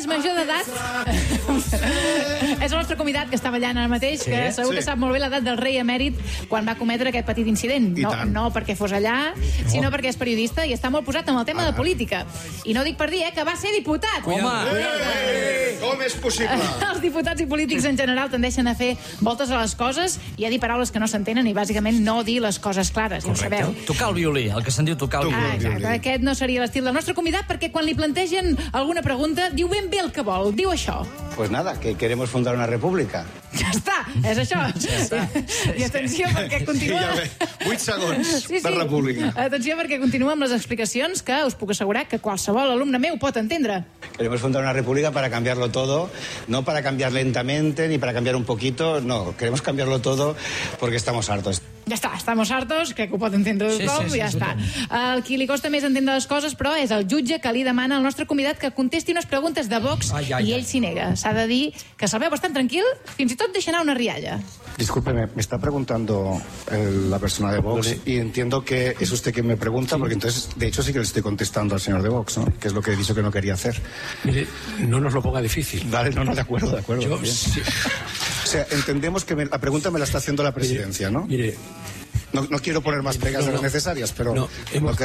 major d'edat és el nostre convidat que està ballant ara mateix, que segur que sap molt bé l'edat del rei emèrit quan va cometre aquest petit incident. No perquè fos allà, sinó perquè és periodista i està molt posat amb el tema de política. I no dic per dir, que va ser diputat. Com és possible? Els diputats i polítics en general tendeixen a fer voltes a les coses i a dir paraules que no s'entenen i bàsicament no dir les coses clares, ja ho sabeu. Tocar el violí, el que se'n diu tocar el violí. Exacte, aquest no seria l'estil del nostre convidat perquè quan li plantegen alguna pregunta diu ben bé el que vol, diu això. Pues nada, que queremos fundar una república. Ja està, és això. I atenció perquè continua... 8 segons de república. Atenció perquè continua amb les explicacions que us puc assegurar que qualsevol alumne meu pot entendre. Queremos fundar una república para cambiarlo todo, no para cambiar lentamente ni para cambiar un poquito, no, queremos cambiarlo todo porque estamos hartos. Ja està, estamos hartos, crec que ho pot entendre tothom, ja està. El qui li costa més entendre les coses, però, és el jutge que li demana al nostre convidat que contesti unes preguntes de Vox i ell s'hi nega. S'ha de dir que se'l veu bastant tranquil, fins i tot deixa anar una rialla. Discúlpeme, me está preguntando la persona de Vox y entiendo que es usted quien me pregunta, porque entonces, de hecho, sí que le estoy contestando al señor de Vox, ¿no? Que es lo que he dicho que no quería hacer. Mire, no nos lo ponga difícil. Vale, no, de acuerdo. Sí. O sea, entendemos que la pregunta me la está haciendo la presidencia, ¿no? Mire, no quiero poner más pegas de las necesarias, pero...